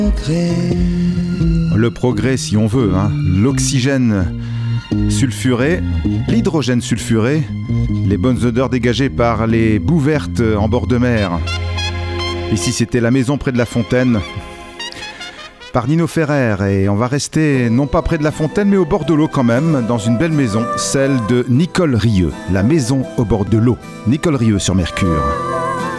Le progrès si on veut, hein. L'oxygène sulfuré, l'hydrogène sulfuré, les bonnes odeurs dégagées par les boues vertes en bord de mer. Ici c'était la maison près de la fontaine, par Nino Ferrer, et on va rester non pas près de la fontaine mais au bord de l'eau quand même, dans une belle maison, celle de Nicole Rieu, la maison au bord de l'eau. Nicole Rieu sur Mercure.